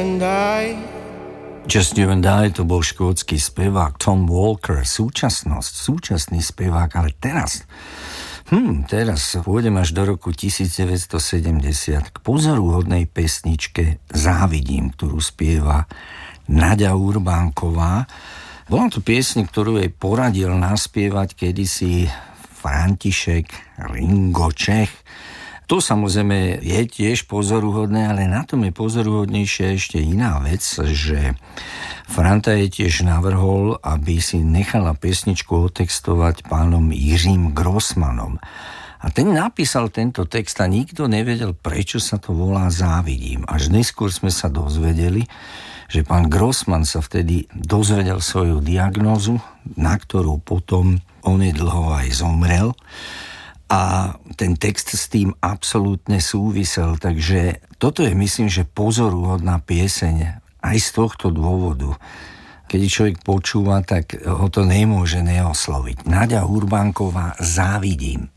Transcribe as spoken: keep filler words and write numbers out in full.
and I. Just You and I, to bol škótsky spevák Tom Walker, súčasnosť, súčasný spevák, ale teraz, hm, teraz pôjdem až do roku devätnásťsedemdesiat k pozoruhodnej pesničke Závidím, ktorú spieva Naďa Urbánková. Bola to piesň, ktorú jej poradil naspievať kedysi František Ringo Čech. To samozrejme je tiež pozoruhodné, ale na tom je pozoruhodnejšia ešte iná vec, že Franta jej tiež navrhol, aby si nechala pesničku otextovať pánom Jiřím Grossmanom. A ten napísal tento text a nikto nevedel, prečo sa to volá Závidím. Až neskôr sme sa dozvedeli, že pán Grossman sa vtedy dozvedel svoju diagnózu, na ktorú potom onedlho aj zomrel. A ten text s tým absolútne súvisel, takže toto je, myslím, že pozoruhodná pieseň aj z tohto dôvodu. Keď človek počúva, tak ho to nemôže neosloviť. Naďa Urbánková Závidím.